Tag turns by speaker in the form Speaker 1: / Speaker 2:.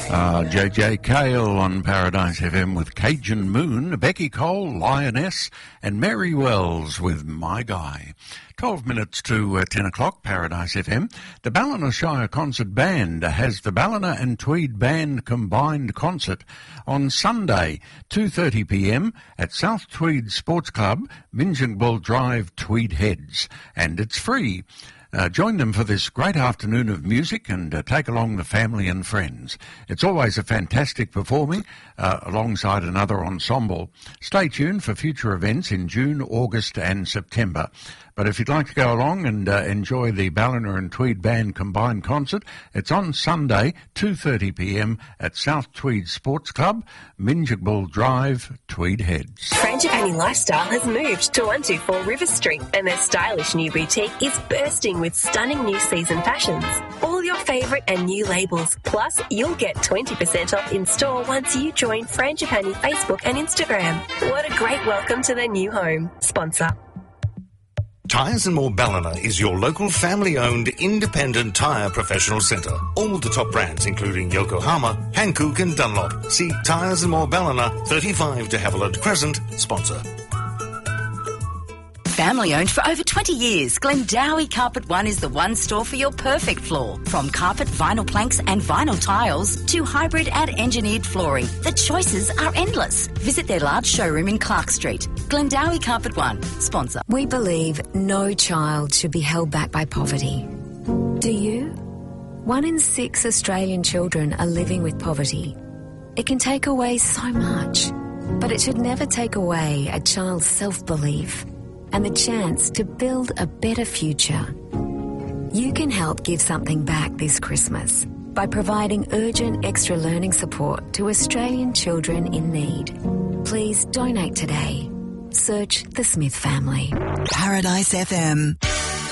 Speaker 1: JJ Cale on Paradise FM with Cajun Moon, Becky Cole, Lioness, and Mary Wells with My Guy. 12 minutes to 10 o'clock, Paradise FM. The Ballina Shire Concert Band has the Ballina and Tweed Band combined concert on Sunday, 2:30pm at South Tweed Sports Club, Minginbull Drive, Tweed Heads, and it's free. Join them for this great afternoon of music and take along the family and friends. It's always a fantastic performing alongside another ensemble. Stay tuned for future events in June, August and September. But if you'd like to go along and enjoy the Ballina and Tweed Band combined concert, it's on Sunday, 2:30pm at South Tweed Sports Club, Minginbull Drive, Tweed Heads.
Speaker 2: Frangipani Lifestyle has moved to 124 River Street, and their stylish new boutique is bursting with stunning new season fashions. All your favourite and new labels. Plus, you'll get 20% off in store once you join Frangipani Facebook and Instagram. What a great welcome to their new home. Sponsor.
Speaker 3: Tyres and More Ballina is your local family-owned independent tyre professional centre. All the top brands including Yokohama, Hankook and Dunlop. See Tyres and More Ballina, 35 de Havilland Crescent, sponsor.
Speaker 4: Family owned for over 20 years, Glendowie Carpet One is the one store for your perfect floor. From carpet, vinyl planks and vinyl tiles to hybrid and engineered flooring, the choices are endless. Visit their large showroom in Clark Street. Glendowie Carpet One, sponsor.
Speaker 5: We believe no child should be held back by poverty. Do you? 1 in 6 Australian children are living with poverty. It can take away so much, but it should never take away a child's self-belief and the chance to build a better future. You can help give something back this Christmas by providing urgent extra learning support to Australian children in need. Please donate today. Search the Smith family.
Speaker 6: Paradise FM.